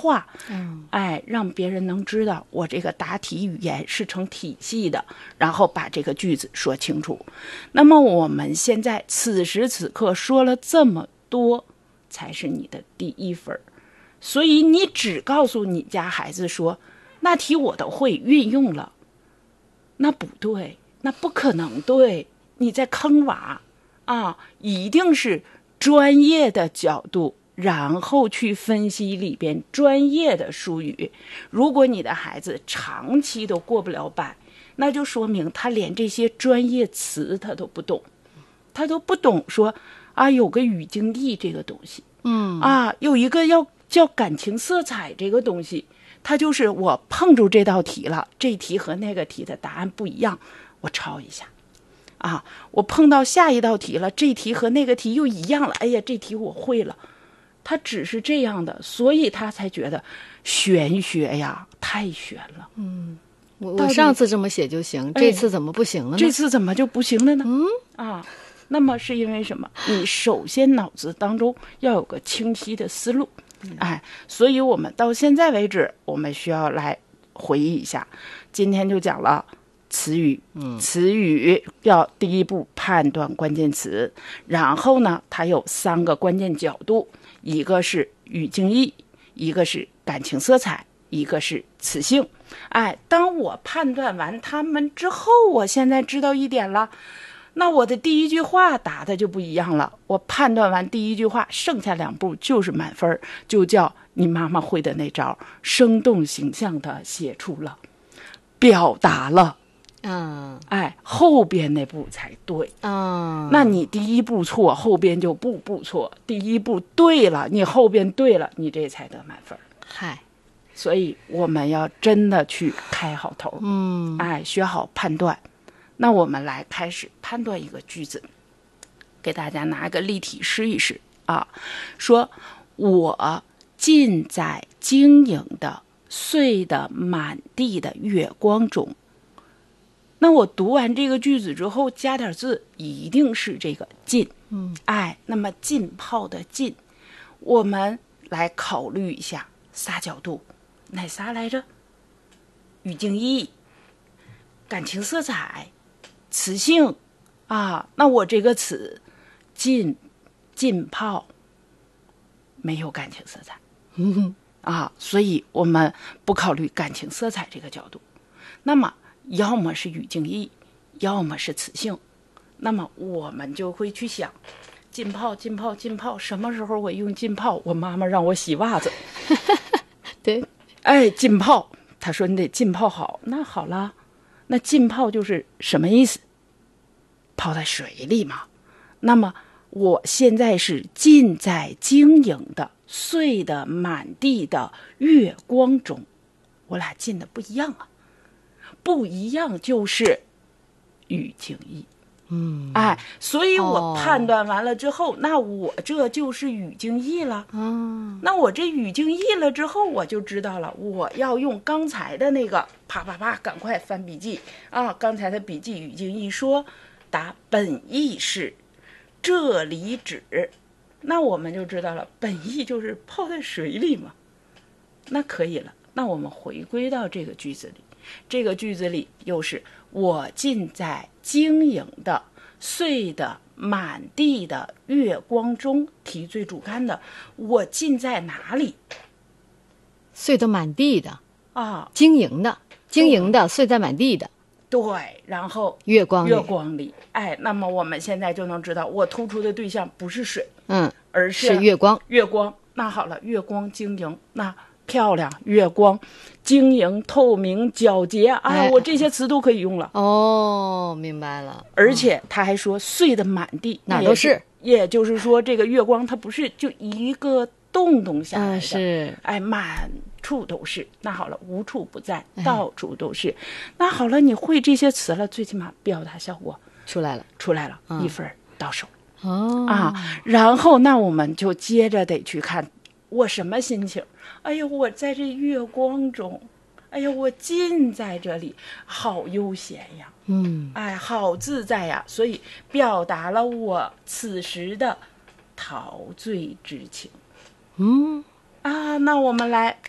话，让别人能知道我这个答题语言是成体系的，然后把这个句子说清楚。那么我们现在此时此刻说了这么多，才是你的第1分。所以你只告诉你家孩子说那题我都会运用了，那不对，那不可能对，你在坑娃啊！一定是专业的角度，然后去分析里边专业的术语。如果你的孩子长期都过不了百，那就说明他连这些专业词他都不懂，他都不懂说有个语境义这个东西，有一个要叫感情色彩这个东西，他就是我碰住这道题了，这题和那个题的答案不一样，我抄一下。我碰到下一道题了，这题和那个题又一样了，哎呀，这题我会了。他只是这样的，所以他才觉得玄学呀太玄了。 我上次这么写就行，这次怎么不行了呢？ 这次怎么就不行了呢？那么是因为什么？你首先脑子当中要有个清晰的思路。所以我们到现在为止，我们需要来回忆一下。今天就讲了词语，词语要第一步判断关键词，然后呢，它有3个关键角度，一个是语境义，一个是感情色彩，一个是词性。当我判断完它们之后，我现在知道一点了。那我的第1句话答的就不一样了，我判断完第1句话，剩下2步就是满分，就叫你妈妈会的那招，生动形象的写出了，表达了，后边那步才对。那你第1步错，后边就步错，第1步对了，你后边对了，你这才得满分。所以我们要真的去开好头，学好判断。那我们来开始判断一个句子，给大家拿个例题试一试说我浸在晶莹的碎得满地的月光中。那我读完这个句子之后加点字，一定是这个浸。那么浸泡的浸，我们来考虑一下仨角度，哪仨来着？语境义、感情色彩、词性那我这个词浸泡没有感情色彩所以我们不考虑感情色彩这个角度。那么要么是语境义，要么是词性。那么我们就会去想，浸泡什么时候我用浸泡？我妈妈让我洗袜子对， 浸泡，她说你得浸泡好。那好了，那浸泡就是什么意思？泡在水里嘛。那么我现在是浸在晶莹的碎的满地的月光中，我俩浸的不一样不一样就是语境义。所以我判断完了之后，那我这就是语境义了。那我这语境义了之后，我就知道了，我要用刚才的那个啪啪啪，赶快翻笔记刚才的笔记语境义说答本意是这里指，那我们就知道了，本意就是泡在水里嘛。那可以了，那我们回归到这个句子里，这个句子里又是我浸在晶莹的碎的满地的月光中，题最主干的我浸在哪里？ 碎得满地的晶莹的碎在满地的， 对，然后月光里那么我们现在就能知道，我突出的对象不是水，而是月光。 那好了，月光晶莹，那漂亮，月光晶莹透明皎洁我这些词都可以用了。 明白了。 而且他还说碎的满地， 哪都是， 也就是说这个月光它不是就一个洞下来的， 是满处都是。那好了，无处不在，到处都是。那好了，你会这些词了，最起码表达效果出来了，1分到手。然后那我们就接着得去看我什么心情。我在这月光中，我浸在这里，好悠闲呀，好自在呀，所以表达了我此时的陶醉之情。那我们来